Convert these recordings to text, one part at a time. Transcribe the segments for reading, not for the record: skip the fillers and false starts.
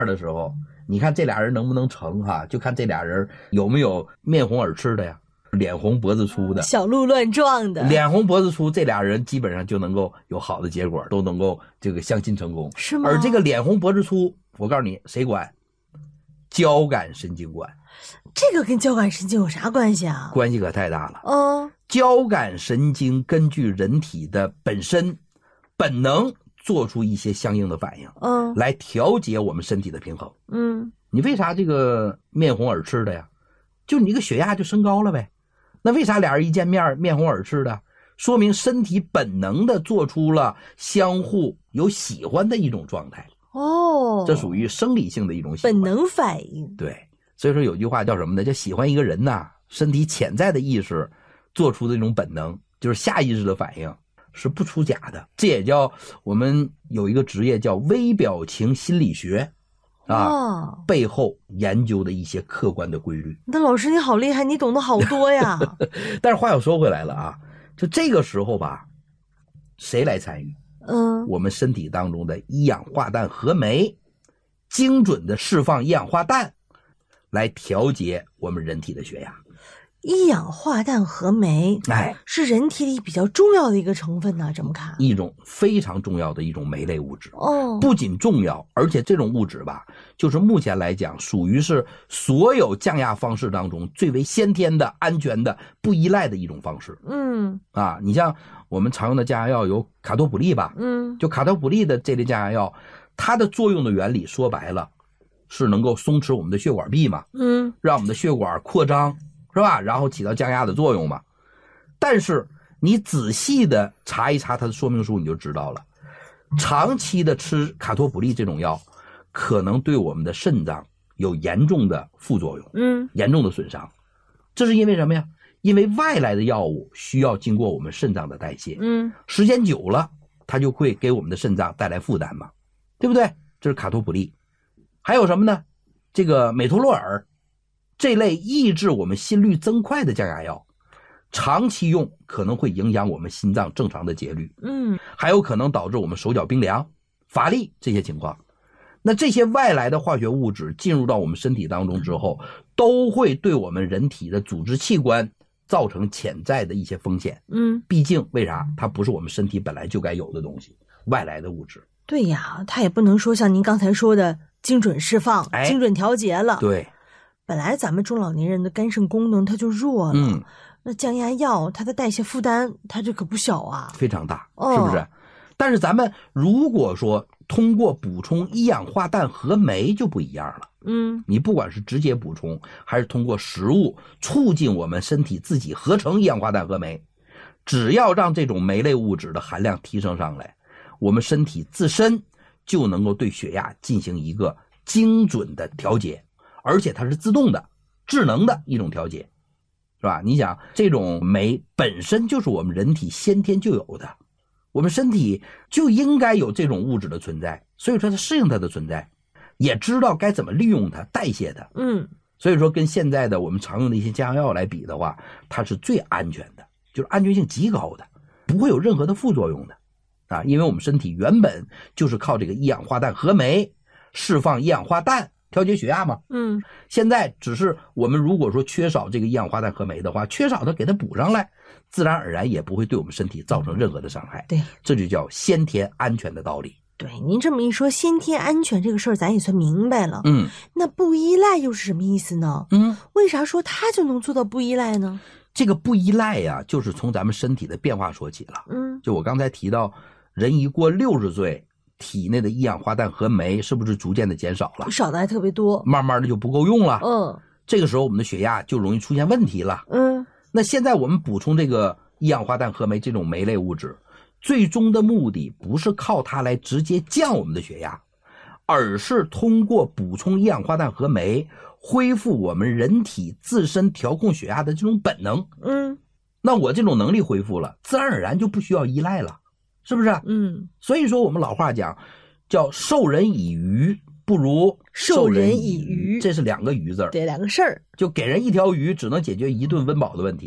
的时候，你看这俩人能不能成哈？就看这俩人有没有面红耳赤的呀，脸红脖子粗的， 小鹿乱撞的， 脸红脖子粗，这俩人基本上就能够有好的结果，都能够这个相亲成功。 是吗？ 而这个脸红脖子粗，我告诉你，谁管？交感神经管。 这个跟交感神经有啥关系啊？ 关系可太大了。交感神经根据人体的本身本能做出一些相应的反应，来调节我们身体的平衡。你为啥这个面红耳赤的呀？就你这个血压就升高了呗。那为啥俩人一见面面红耳赤的？说明身体本能的做出了相互有喜欢的一种状态。这属于生理性的一种喜欢， 本能反应。 对，所以说有句话叫什么呢？叫喜欢一个人呐，身体潜在的意识做出的一种本能，就是下意识的反应，是不出假的。这也叫我们有一个职业叫微表情心理学背后研究的一些客观的规律。 那老师你好厉害，你懂得好多呀。 但是话又说回来了啊，就这个时候吧，谁来参与？我们身体当中的一氧化氮合酶精准的释放一氧化氮，来调节我们人体的血压。 一氧化氮合酶，是人体里比较重要的一个成分呢，这么看？ 一种非常重要的一种酶类物质。不仅重要，而且这种物质吧，就是目前来讲属于是所有降压方式当中最为先天的、安全的、不依赖的一种方式。你像我们常用的降压药有卡托普利吧，就卡托普利的这类降压药，它的作用的原理说白了是能够松弛我们的血管壁嘛，让我们的血管扩张，是吧？然后起到降压的作用嘛。但是你仔细的查一查它的说明书，你就知道了，长期的吃卡托普利这种药，可能对我们的肾脏有严重的副作用，严重的损伤。这是因为什么呀？因为外来的药物需要经过我们肾脏的代谢，时间久了，它就会给我们的肾脏带来负担嘛，对不对？这是卡托普利。还有什么呢？这个美托洛尔，这类抑制我们心率增快的降压药，长期用可能会影响我们心脏正常的节律，还有可能导致我们手脚冰凉、乏力这些情况。那这些外来的化学物质进入到我们身体当中之后，都会对我们人体的组织器官造成潜在的一些风险。毕竟为啥？它不是我们身体本来就该有的东西，外来的物质。 对呀，它也不能说像您刚才说的精准释放、精准调节了。 对， 本来咱们中老年人的肝肾功能它就弱了，那降压药它的代谢负担它这可不小啊， 非常大，是不是？但是咱们如果说通过补充一氧化氮合酶就不一样了。你不管是直接补充还是通过食物促进我们身体自己合成一氧化氮合酶，只要让这种酶类物质的含量提升上来，我们身体自身就能够对血压进行一个精准的调节，而且它是自动的、智能的一种调节，是吧？你想，这种酶本身就是我们人体先天就有的，我们身体就应该有这种物质的存在，所以说它适应它的存在，也知道该怎么利用它、代谢它。所以说跟现在的我们常用的一些降压药来比的话，它是最安全的，就是安全性极高的，不会有任何的副作用的啊！因为我们身体原本就是靠这个一氧化氮合酶释放一氧化氮调节血压嘛。现在只是我们如果说缺少这个一氧化氮合酶的话，缺少它给它补上来，自然而然也不会对我们身体造成任何的伤害。 对， 这就叫先天安全的道理。 对，您这么一说，先天安全这个事儿咱也算明白了。那不依赖又是什么意思呢？为啥说它就能做到不依赖呢？ 这个不依赖呀，就是从咱们身体的变化说起了。就我刚才提到，人一过60岁，体内的一氧化氮合酶是不是逐渐的减少了？ 少的还特别多， 慢慢的就不够用了。这个时候我们的血压就容易出现问题了。那现在我们补充这个一氧化氮合酶这种酶类物质，最终的目的不是靠它来直接降我们的血压，而是通过补充一氧化氮合酶恢复我们人体自身调控血压的这种本能。那我这种能力恢复了，自然而然就不需要依赖了，是不是？所以说我们老话讲叫授人以鱼不如授人以渔，这是2个鱼字， 对，2个事儿。 就给人一条鱼只能解决一顿温饱的问题，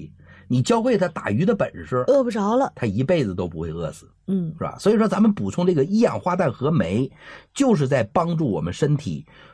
你教会他打鱼的本事， 饿不着了， 他一辈子都不会饿死，是吧？所以说咱们补充这个一氧化氮和酶，就是在帮助我们身体